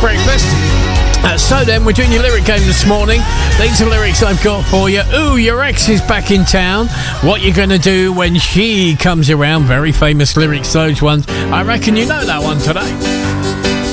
breakfast. So then, we're doing your lyric game this morning. These are lyrics I've got for you. Ooh, your ex is back in town. What you gonna do when she comes around? Very famous lyrics, those ones. I reckon you know that one today.